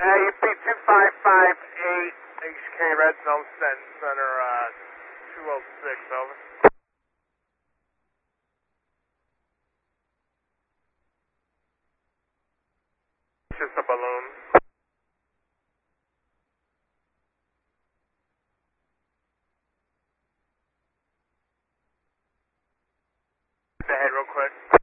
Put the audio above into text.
UP 2558, HK Red Zone, Stanton Center, 206, over. Just a balloon. Ahead real quick.